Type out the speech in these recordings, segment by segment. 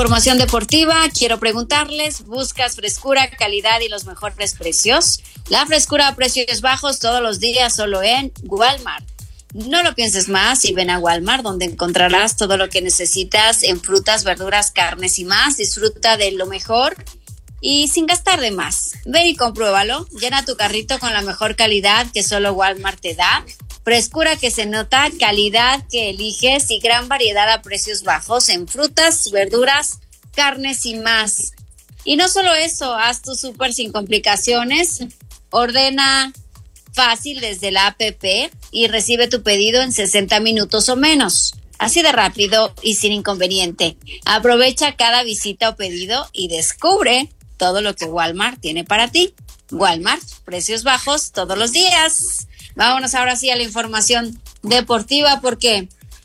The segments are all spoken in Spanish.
Información deportiva, quiero preguntarles, ¿buscas frescura, calidad y los mejores precios? La frescura a precios bajos todos los días solo en Walmart. No lo pienses más y ven a Walmart, donde encontrarás todo lo que necesitas en frutas, verduras, carnes y más. Disfruta de lo mejor y sin gastar de más. Ven y compruébalo, llena tu carrito con la mejor calidad que solo Walmart te da. Frescura que se nota, calidad que eliges y gran variedad a precios bajos en frutas, verduras, carnes y más. Y no solo eso, haz tu súper sin complicaciones. Ordena fácil desde la app y recibe tu pedido en 60 minutos o menos. Así de rápido y sin inconveniente. Aprovecha cada visita o pedido y descubre todo lo que Walmart tiene para ti. Walmart, precios bajos todos los días. Vámonos ahora sí a la información deportiva porque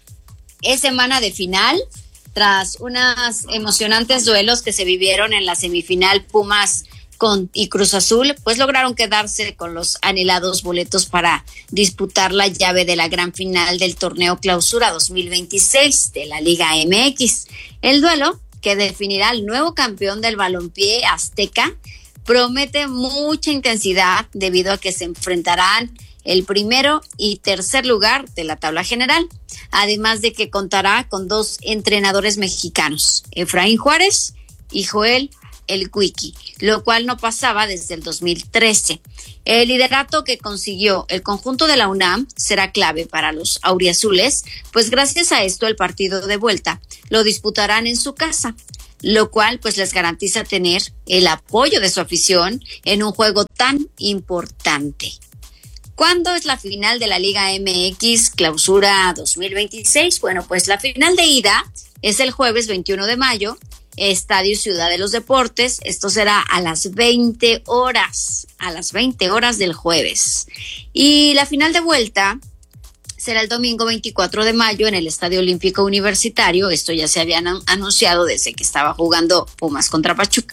es semana de final tras unos emocionantes duelos que se vivieron en la semifinal Pumas y Cruz Azul, pues lograron quedarse con los anhelados boletos para disputar la llave de la gran final del torneo Clausura 2026 de la Liga MX. El duelo, que definirá al nuevo campeón del balompié azteca, promete mucha intensidad debido a que se enfrentarán el primero y tercer lugar de la tabla general, además de que contará con dos entrenadores mexicanos, Efraín Juárez y Joel El Cuiqui, lo cual no pasaba desde el 2013. El liderato que consiguió el conjunto de la UNAM será clave para los auriazules, pues gracias a esto el partido de vuelta lo disputarán en su casa, lo cual pues les garantiza tener el apoyo de su afición en un juego tan importante. ¿Cuándo es la final de la Liga MX Clausura 2026? Bueno, pues la final de ida es el jueves 21 de mayo, Estadio Ciudad de los Deportes. Esto será a las 20 horas del jueves. Y la final de vuelta será el domingo 24 de mayo en el Estadio Olímpico Universitario. Esto ya se había anunciado desde que estaba jugando Pumas contra Pachuca.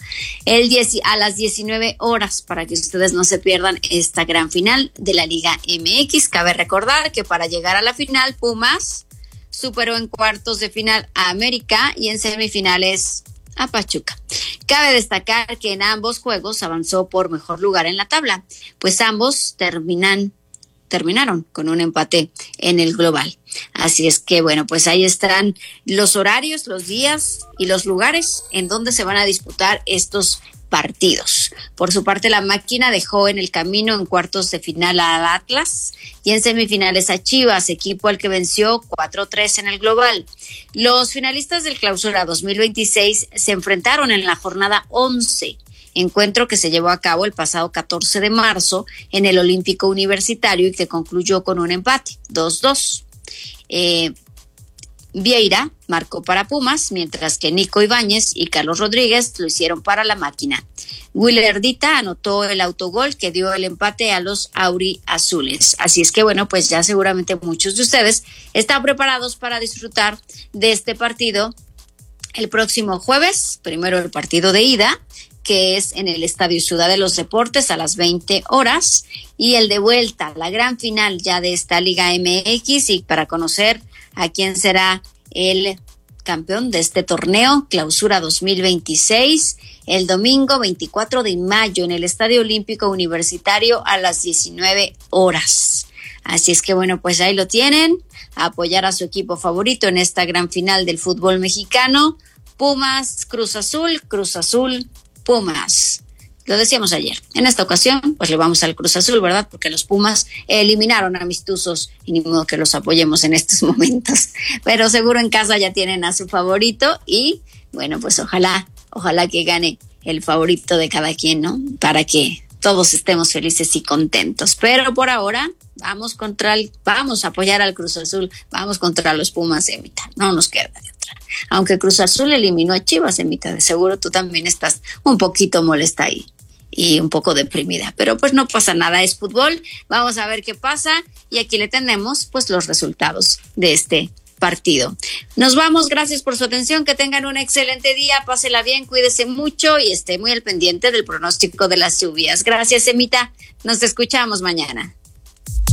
A las 19 horas, para que ustedes no se pierdan esta gran final de la Liga MX. Cabe recordar que para llegar a la final, Pumas superó en cuartos de final a América y en semifinales a Pachuca. Cabe destacar que en ambos juegos avanzó por mejor lugar en la tabla, pues ambos terminaron con un empate en el global. Así es que, bueno, pues ahí están los horarios, los días y los lugares en donde se van a disputar estos partidos. Por su parte, la máquina dejó en el camino en cuartos de final al Atlas y en semifinales a Chivas, equipo al que venció 4-3 en el global. Los finalistas del Clausura 2026 se enfrentaron en la jornada 11, encuentro que se llevó a cabo el pasado 14 de marzo en el Olímpico Universitario y que concluyó con un empate, 2-2. Vieira marcó para Pumas, mientras que Nico Ibáñez y Carlos Rodríguez lo hicieron para la máquina. Willardita anotó el autogol que dio el empate a los auriazules. Así es que, bueno, pues ya seguramente muchos de ustedes están preparados para disfrutar de este partido el próximo jueves. Primero el partido de ida, que es en el Estadio Ciudad de los Deportes a las 20 horas, y el de vuelta, la gran final ya de esta Liga MX, y para conocer a quién será el campeón de este torneo, Clausura 2026, el domingo 24 de mayo en el Estadio Olímpico Universitario a las 19 horas. Así es que, bueno, pues ahí lo tienen, a apoyar a su equipo favorito en esta gran final del fútbol mexicano, Pumas, Cruz Azul, Pumas. Lo decíamos ayer. En esta ocasión, pues le vamos al Cruz Azul, ¿verdad? Porque los Pumas eliminaron a mis Tuzos y ni modo que los apoyemos en estos momentos. Pero seguro en casa ya tienen a su favorito y, bueno, pues ojalá que gane el favorito de cada quien, ¿no? Para que todos estemos felices y contentos. Pero por ahora, vamos a apoyar al Cruz Azul, vamos contra los Pumas, Emita. No nos queda de otra. Aunque Cruz Azul eliminó a Chivas, Emita, de seguro tú también estás un poquito molesta ahí y un poco deprimida, pero pues no pasa nada, es fútbol, vamos a ver qué pasa y aquí le tenemos pues los resultados de este partido. Nos vamos, gracias por su atención, que tengan un excelente día, pásela bien, cuídese mucho y esté muy al pendiente del pronóstico de las lluvias. Gracias, Emita, nos escuchamos mañana.